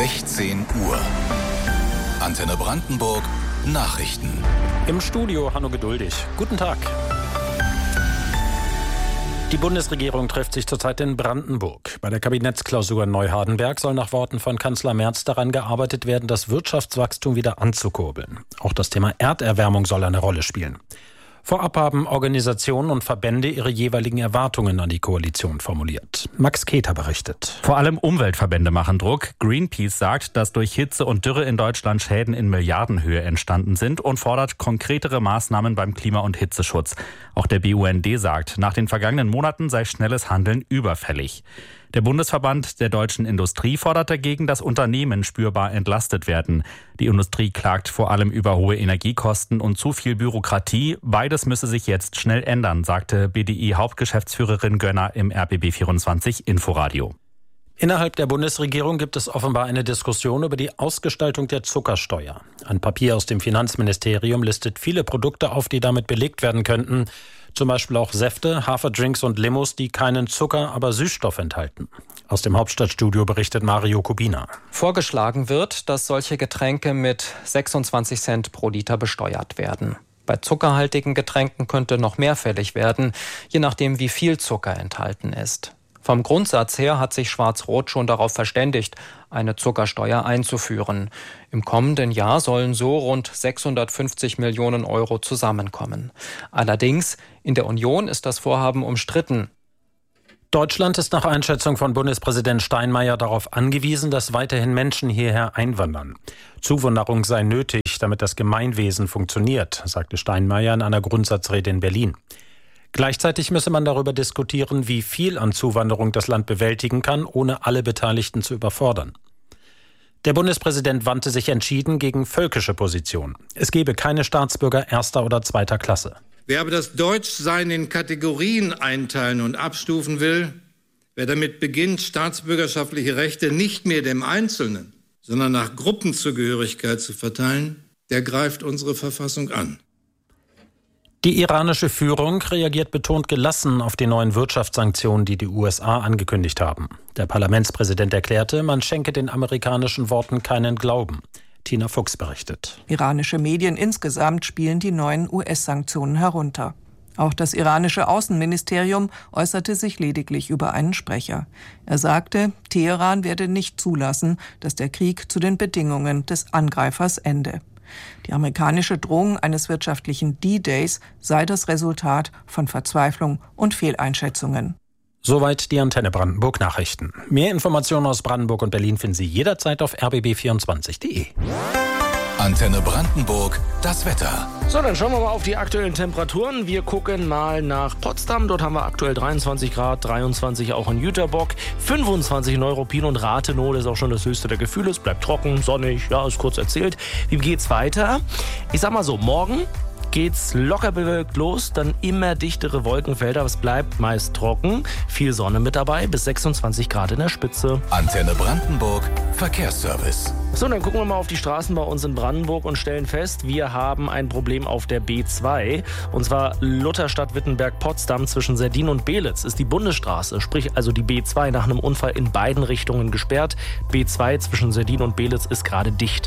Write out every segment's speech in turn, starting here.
16 Uhr. Antenne Brandenburg Nachrichten. Im Studio Hanno Geduldig. Guten Tag. Die Bundesregierung trifft sich zurzeit in Brandenburg. Bei der Kabinettsklausur in Neuhardenberg soll nach Worten von Kanzler Merz daran gearbeitet werden, das Wirtschaftswachstum wieder anzukurbeln. Auch das Thema Erderwärmung soll eine Rolle spielen. Vorab haben Organisationen und Verbände ihre jeweiligen Erwartungen an die Koalition formuliert. Max Keter berichtet. Vor allem Umweltverbände machen Druck. Greenpeace sagt, dass durch Hitze und Dürre in Deutschland Schäden in Milliardenhöhe entstanden sind und fordert konkretere Maßnahmen beim Klima- und Hitzeschutz. Auch der BUND sagt, nach den vergangenen Monaten sei schnelles Handeln überfällig. Der Bundesverband der deutschen Industrie fordert dagegen, dass Unternehmen spürbar entlastet werden. Die Industrie klagt vor allem über hohe Energiekosten und zu viel Bürokratie. Beides müsse sich jetzt schnell ändern, sagte BDI-Hauptgeschäftsführerin Gönner im RBB24 Inforadio. Innerhalb der Bundesregierung gibt es offenbar eine Diskussion über die Ausgestaltung der Zuckersteuer. Ein Papier aus dem Finanzministerium listet viele Produkte auf, die damit belegt werden könnten. Zum Beispiel auch Säfte, Haferdrinks und Limos, die keinen Zucker, aber Süßstoff enthalten. Aus dem Hauptstadtstudio berichtet Mario Kubina. Vorgeschlagen wird, dass solche Getränke mit 26 Cent pro Liter besteuert werden. Bei zuckerhaltigen Getränken könnte noch mehr fällig werden, je nachdem wie viel Zucker enthalten ist. Vom Grundsatz her hat sich Schwarz-Rot schon darauf verständigt, eine Zuckersteuer einzuführen. Im kommenden Jahr sollen so rund 650 Millionen Euro zusammenkommen. Allerdings, in der Union ist das Vorhaben umstritten. Deutschland ist nach Einschätzung von Bundespräsident Steinmeier darauf angewiesen, dass weiterhin Menschen hierher einwandern. Zuwanderung sei nötig, damit das Gemeinwesen funktioniert, sagte Steinmeier in einer Grundsatzrede in Berlin. Gleichzeitig müsse man darüber diskutieren, wie viel an Zuwanderung das Land bewältigen kann, ohne alle Beteiligten zu überfordern. Der Bundespräsident wandte sich entschieden gegen völkische Positionen. Es gebe keine Staatsbürger erster oder zweiter Klasse. Wer aber das Deutschsein in Kategorien einteilen und abstufen will, wer damit beginnt, staatsbürgerschaftliche Rechte nicht mehr dem Einzelnen, sondern nach Gruppenzugehörigkeit zu verteilen, der greift unsere Verfassung an. Die iranische Führung reagiert betont gelassen auf die neuen Wirtschaftssanktionen, die die USA angekündigt haben. Der Parlamentspräsident erklärte, man schenke den amerikanischen Worten keinen Glauben. Tina Fuchs berichtet. Iranische Medien insgesamt spielen die neuen US-Sanktionen herunter. Auch das iranische Außenministerium äußerte sich lediglich über einen Sprecher. Er sagte, Teheran werde nicht zulassen, dass der Krieg zu den Bedingungen des Angreifers ende. Die amerikanische Drohung eines wirtschaftlichen D-Days sei das Resultat von Verzweiflung und Fehleinschätzungen. Soweit die Antenne Brandenburg Nachrichten. Mehr Informationen aus Brandenburg und Berlin finden Sie jederzeit auf rbb24.de. Antenne Brandenburg, das Wetter. So, dann schauen wir mal auf die aktuellen Temperaturen. Wir gucken mal nach Potsdam. Dort haben wir aktuell 23 Grad, 23 auch in Jüterbock, 25 in Neuruppin und Rathenow. Das ist auch schon das höchste der Gefühle. Es bleibt trocken, sonnig, ja, ist kurz erzählt. Wie geht's weiter? Ich sag mal so, morgen geht's locker bewölkt los, dann immer dichtere Wolkenfelder, es bleibt meist trocken, viel Sonne mit dabei, bis 26 Grad in der Spitze. Antenne Brandenburg, Verkehrsservice. So, dann gucken wir mal auf die Straßen bei uns in Brandenburg und stellen fest, wir haben ein Problem auf der B2, und zwar Lutherstadt-Wittenberg-Potsdam zwischen Serdin und Belitz ist die Bundesstraße, sprich also die B2 nach einem Unfall in beiden Richtungen gesperrt. B2 zwischen Serdin und Belitz ist gerade dicht.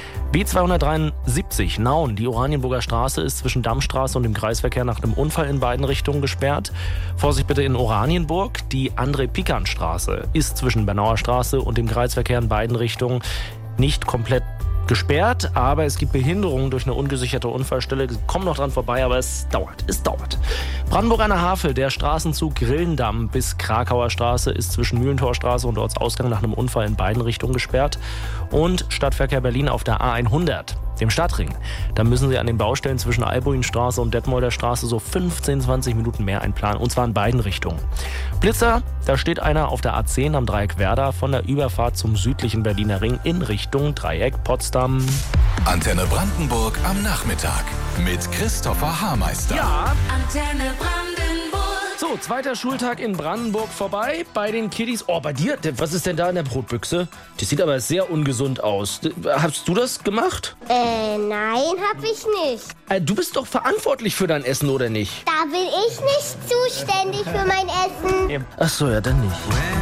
B273 Nauen, die Oranienburger Straße, ist zwischen Dammstraße und dem Kreisverkehr nach einem Unfall in beiden Richtungen gesperrt. Vorsicht bitte in Oranienburg, die André-Pikan-Straße ist zwischen Bernauer Straße und dem Kreisverkehr in beiden Richtungen nicht komplett gesperrt, aber es gibt Behinderungen durch eine ungesicherte Unfallstelle. Sie kommen noch dran vorbei, aber es dauert. Brandenburg an der Havel, der Straßenzug Grillendamm bis Krakauer Straße ist zwischen Mühlentorstraße und Ortsausgang nach einem Unfall in beiden Richtungen gesperrt. Und Stadtverkehr Berlin auf der A100, dem Stadtring. Da müssen Sie an den Baustellen zwischen Albuinstraße und Detmolder Straße so 15-20 Minuten mehr einplanen, und zwar in beiden Richtungen. Blitzer, da steht einer auf der A10 am Dreieck Werder von der Überfahrt zum südlichen Berliner Ring in Richtung Dreieck Potsdam. Antenne Brandenburg am Nachmittag mit Christopher Haarmeister. Ja. Antenne Brandenburg. So, zweiter Schultag in Brandenburg vorbei bei den Kiddies. Oh, bei dir? Was ist denn da in der Brotbüchse? Das sieht aber sehr ungesund aus. Hast du das gemacht? Nein, hab ich nicht. Du bist doch verantwortlich für dein Essen, oder nicht? Da bin ich nicht zuständig für mein Essen. Ach so, ja, dann nicht.